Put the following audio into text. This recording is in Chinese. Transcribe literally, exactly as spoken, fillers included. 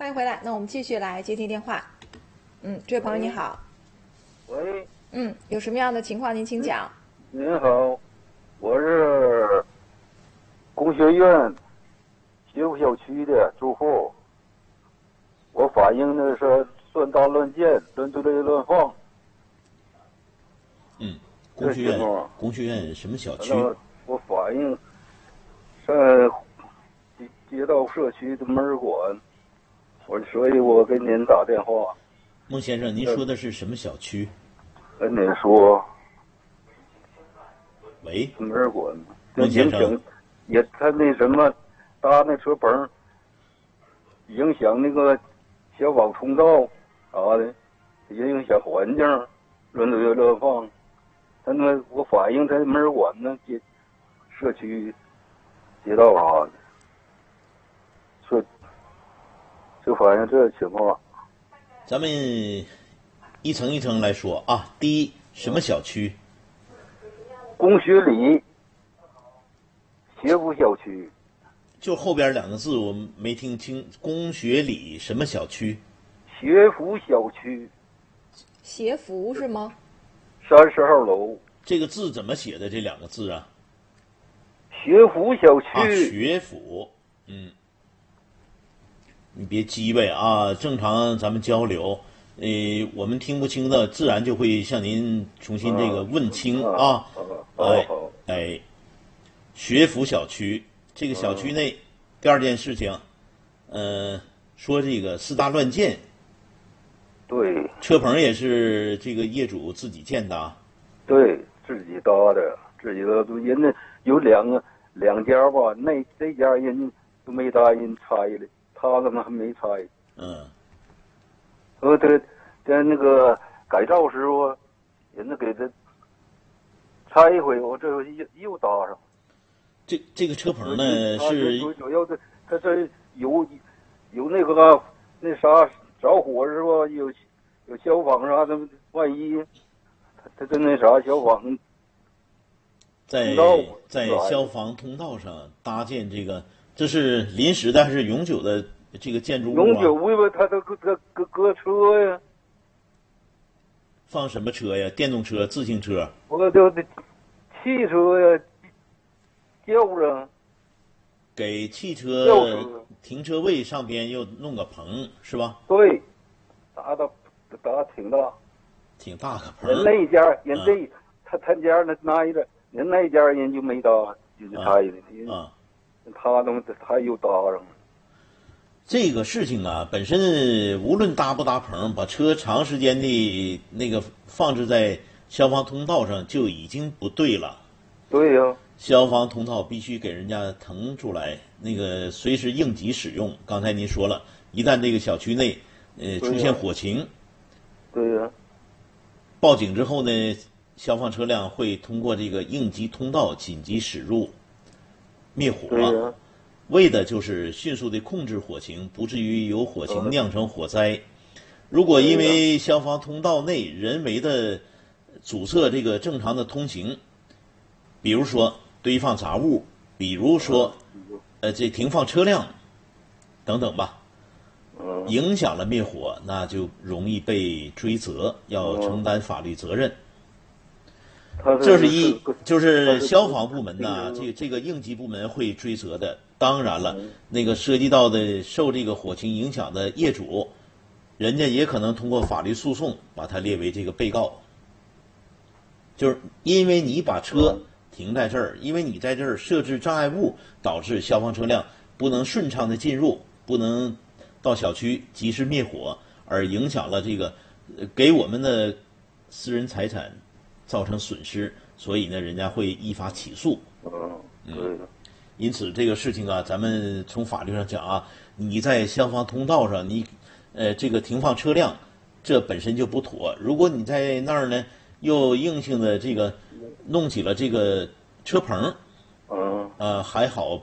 欢迎回来。那我们继续来接听电话。嗯，这位朋友你好。 喂。 嗯，有什么样的情况您请讲。 您好，我是工学院学府小区的住户，我反映的是乱搭乱建、乱堆乱放。 嗯，工学院，工学院什么小区？ 我反映在街街道社区的门馆，我所以我给您打电话。 孟先生，您说的是什么小区？ 跟您说。 喂， 门馆。 孟先生， 也他那什么搭那车棚，影响那个消防通道啥的，也影响环境，乱堆乱放。他那我反映他门馆呢，街社区街道啥的，说就反映这情况。 咱们一层一层来说啊。第一，什么小区？ 工学里学府小区。 就后边两个字我没听清。工学里什么小区？ 学府小区。 协福是吗？ 三十号楼。 这个字怎么写的？这两个字啊？ 学府小区。 啊，学府。嗯。你别叽歪啊，正常咱们交流，呃，我们听不清的，自然就会向您重新这个问清啊。哎哎，学府小区，这个小区内，第二件事情，呃，说这个私搭乱建。 对。 车棚也是这个业主自己建的啊。 对，自己搭的，自己的人家有两个两家吧，那这家人都没答应拆的。他怎么还没拆？ 嗯， 呃，这在那个改造时候，人家给他拆一回，我这回又又搭上。 这这个车棚呢是主要的，他这有有那个那啥着火是吧？有有消防啥的，万一他他这那啥消防在在消防通道上搭建这个。这是临时的还是永久的这个建筑物啊？ 永久的，他都搁搁搁车呀。 放什么车呀？电动车、自行车？ 我就汽车呀，轿子。 给汽车停车位上边又弄个棚是吧？ 对，搭的搭挺大， 挺大个棚。 人那家人这、嗯、他他家那那一个人那家人就没搭，就是他的啊。 他能他又搭上了。 这个事情啊，本身无论搭不搭棚，把车长时间的那个放置在消防通道上就已经不对了。 对呀、啊， 消防通道必须给人家腾出来，那个随时应急使用。刚才您说了，一旦这个小区内呃出现火情， 对呀、啊， 报警之后呢，消防车辆会通过这个应急通道紧急驶入。灭火、 啊， 为的就是迅速的控制火情，不至于有火情酿成火灾。如果因为消防通道内人为的阻塞这个正常的通行，比如说堆放杂物，比如说呃这停放车辆等等吧，影响了灭火，那就容易被追责，要承担法律责任。这是一，就是消防部门呐，这这个应急部门会追责的。当然了，那个涉及到的受这个火情影响的业主，人家也可能通过法律诉讼把他列为这个被告。就是因为你把车停在这儿，因为你在这儿设置障碍物，导致消防车辆不能顺畅的进入，不能到小区及时灭火，而影响了这个给我们的私人财产造成损失，所以呢，人家会依法起诉。 嗯， 因此这个事情啊，咱们从法律上讲啊，你在消防通道上，你呃这个停放车辆，这本身就不妥。如果你在那儿呢，又硬性的这个弄起了这个车棚， 嗯， 呃还好